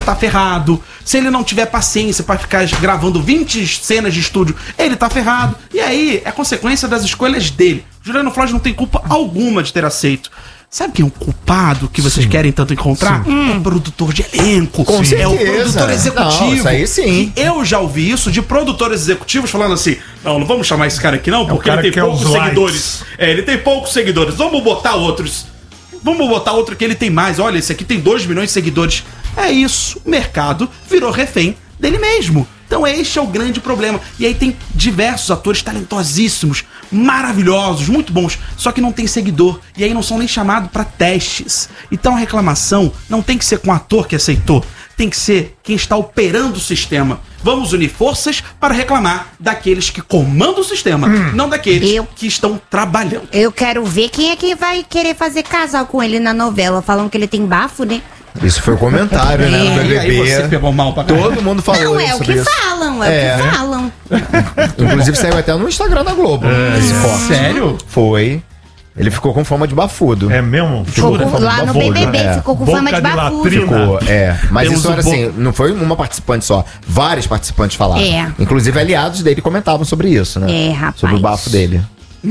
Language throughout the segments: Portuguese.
tá ferrado. Se ele não tiver paciência pra ficar gravando 20 cenas de estúdio, ele tá ferrado. E aí, é consequência das escolhas dele. Juliano Flores não tem culpa alguma de ter aceito. Sabe quem é o culpado que vocês querem tanto encontrar? É o produtor de elenco. Com certeza. É o produtor executivo. Não, isso aí sim. E eu já ouvi isso de produtores executivos falando assim: não vamos chamar esse cara aqui não, porque ele tem poucos seguidores. Ele tem poucos seguidores. Vamos botar outros. Vamos botar outro que ele tem mais. Olha, esse aqui tem 2 milhões de seguidores. É isso. O mercado virou refém dele mesmo. Então este é o grande problema. E aí tem diversos atores talentosíssimos, maravilhosos, muito bons, só que não tem seguidor. E aí não são nem chamados para testes. Então a reclamação não tem que ser com o ator que aceitou, tem que ser quem está operando o sistema. Vamos unir forças para reclamar daqueles que comandam o sistema, não daqueles que estão trabalhando. Eu quero ver quem é que vai querer fazer casal com ele na novela, falando que ele tem bafo, né? Isso foi o comentário, né, no BBB. E aí você pegou mal pra caralho. Todo mundo falou Não, é o que isso. falam, é o que falam. Inclusive saiu até no Instagram da Globo. Esse corte. Sério? Foi. Ele ficou com fama de bafudo. É mesmo? Ficou lá no BBB, ficou com fama de bafudo. Ficou, Mas Temos isso era assim, não foi uma participante só. Vários participantes falaram. Inclusive aliados dele comentavam sobre isso, né? Rapaz. Sobre o bafo dele.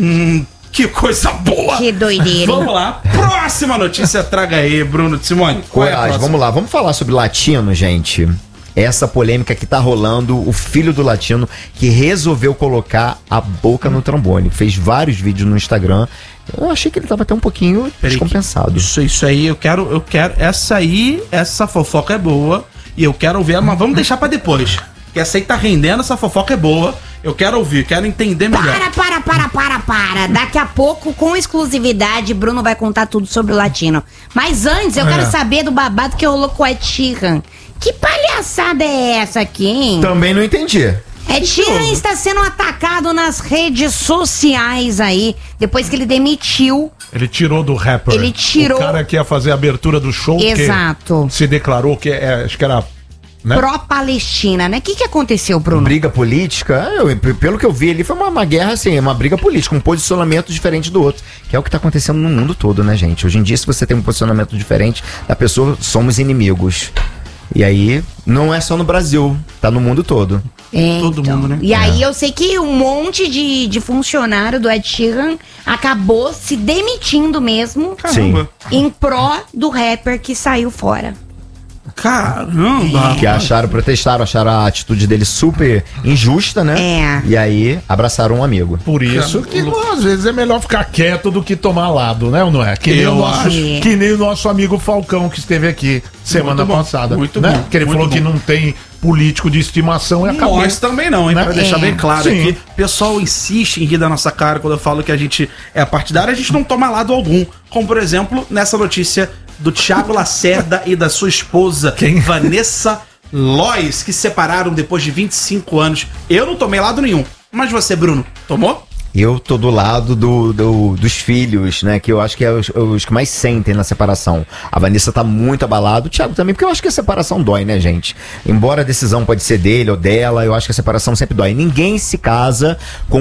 Que coisa boa! Que doideira. Vamos lá, próxima notícia, traga aí, Bruno de Simone. Coragem, vamos lá, vamos falar sobre latino, gente. Essa polêmica que tá rolando, o filho do latino que resolveu colocar a boca no trombone. Fez vários vídeos no Instagram. Eu achei que ele tava até um pouquinho descompensado. Isso aí, eu quero. Essa fofoca é boa. E eu quero ouvir, mas vamos deixar pra depois. Porque essa aí tá rendendo, essa fofoca é boa. Eu quero ouvir, quero entender melhor. Para. Daqui a pouco, com exclusividade, Bruno vai contar tudo sobre o latino. Mas antes, eu quero saber do babado que rolou com o Ed Sheeran. Que palhaçada é essa aqui, hein? Também não entendi. Ed Sheeran está sendo atacado nas redes sociais aí, depois que ele demitiu. Ele tirou do rapper. Ele tirou. O cara que ia fazer a abertura do show. Exato. Que se declarou que acho que era... Né? Pró-Palestina, né? O que aconteceu, Bruno? Briga política? Pelo que eu vi ali, foi uma guerra, assim, uma briga política, um posicionamento diferente do outro. Que é o que tá acontecendo no mundo todo, né, gente? Hoje em dia, se você tem um posicionamento diferente da pessoa, somos inimigos. E aí, não é só no Brasil, tá no mundo todo. Todo mundo, né? E aí eu sei que um monte de funcionário do Ed Sheeran acabou se demitindo mesmo. Caramba. Em pró do rapper que saiu fora. Caramba! Que protestaram, acharam a atitude dele super injusta, né? E aí, abraçaram um amigo. Por isso que às vezes é melhor ficar quieto do que tomar lado, né? Ou não é? Que nem o nosso amigo Falcão que esteve aqui semana passada. Muito né? bom. Que ele falou que não tem político de estimação e acabou. Nós também não, hein? Né? Pra deixar bem claro Sim. aqui. O pessoal insiste em rir da nossa cara quando eu falo que a gente é partidário, a gente não toma lado algum. Como, por exemplo, nessa notícia do Thiago Lacerda e da sua esposa, Vanessa Lois, que se separaram depois de 25 anos. Eu não tomei lado nenhum. Mas você, Bruno, tomou? Eu tô do lado dos filhos, né? Que eu acho que é os que mais sentem na separação. A Vanessa tá muito abalada, o Thiago também, porque eu acho que a separação dói, né, gente? Embora a decisão pode ser dele ou dela, eu acho que a separação sempre dói. Ninguém se casa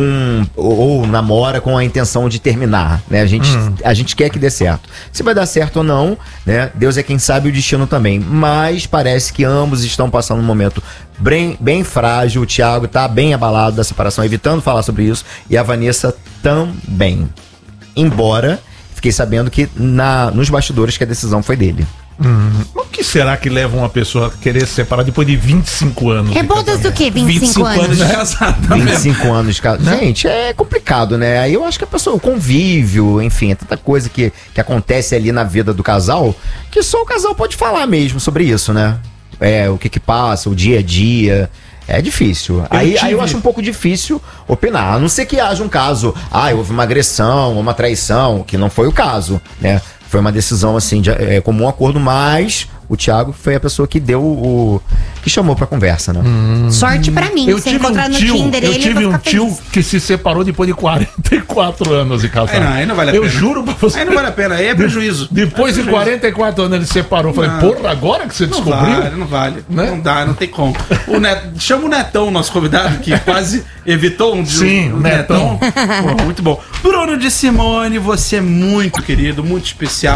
ou namora com a intenção de terminar, né? A gente quer que dê certo. Se vai dar certo ou não, né? Deus é quem sabe o destino também. Mas parece que ambos estão passando um momento bem frágil. O Thiago tá bem abalado da separação, evitando falar sobre isso, e a Vanessa também. Embora fiquei sabendo que nos bastidores que a decisão foi dele. O que será que leva uma pessoa a querer se separar depois de 25 anos? Bodas do quê? 25 anos? de casado. 25 anos de casado. Gente, é complicado, né? Aí eu acho que a pessoa, o convívio, enfim, é tanta coisa que acontece ali na vida do casal, que só o casal pode falar mesmo sobre isso, né? O que passa, o dia a dia. É difícil. Aí eu acho um pouco difícil opinar. A não ser que haja um caso, houve uma agressão, uma traição, que não foi o caso, né? Foi uma decisão, assim, de comum acordo, mas o Thiago foi a pessoa que deu que chamou pra conversa, né? Sorte pra mim. Eu tive um tio que se separou depois de 44 anos de casado. Aí não vale a pena. Eu juro pra você. Aí não vale a pena, aí é prejuízo. Depois de 44 anos ele se separou. Eu falei, porra, agora que você descobriu? Não vale. Né? Não dá, não tem como. Chama o Netão, nosso convidado, que quase evitou um dia. Sim, o Netão. Pô, muito bom. Bruno de Simone, você é muito querido, muito especial.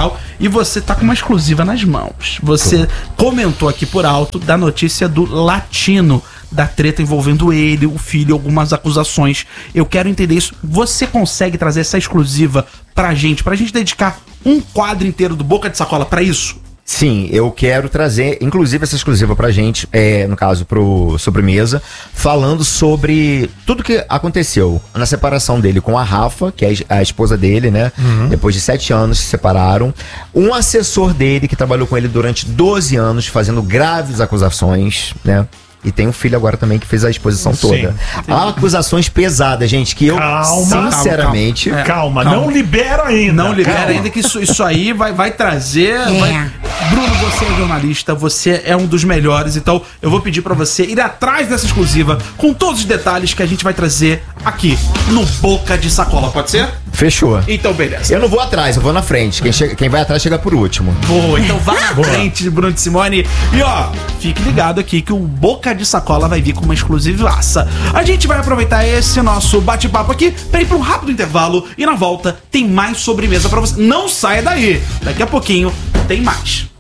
E você tá com uma exclusiva nas mãos. Você comentou aqui por alto da notícia do Latino, da treta envolvendo ele, o filho, algumas acusações. Eu quero entender isso. Você consegue trazer essa exclusiva pra gente dedicar um quadro inteiro do Boca de Sacola pra isso? Sim, eu quero trazer, inclusive, essa exclusiva pra gente, no caso, pro Sobremesa, falando sobre tudo que aconteceu na separação dele com a Rafa, que é a esposa dele, né? Depois de 7 anos se separaram. Um assessor dele que trabalhou com ele durante 12 anos, fazendo graves acusações, né? E tem um filho agora também que fez a exposição toda. Há acusações pesadas, gente, que eu, sinceramente... Calma, não libera ainda. Não libera ainda, que isso aí vai trazer... Bruno, você é jornalista, você é um dos melhores, então eu vou pedir pra você ir atrás dessa exclusiva com todos os detalhes que a gente vai trazer aqui no Boca de Sacola, pode ser? Fechou. Então, beleza. Eu não vou atrás, eu vou na frente. Quem vai atrás chega por último. Boa, então vá na frente, Bruno de Simone. E ó, fique ligado aqui que o Boca de Sacola vai vir com uma exclusivaça. A gente vai aproveitar esse nosso bate-papo aqui pra ir pra um rápido intervalo e na volta tem mais sobremesa pra você. Não saia daí. Daqui a pouquinho tem mais.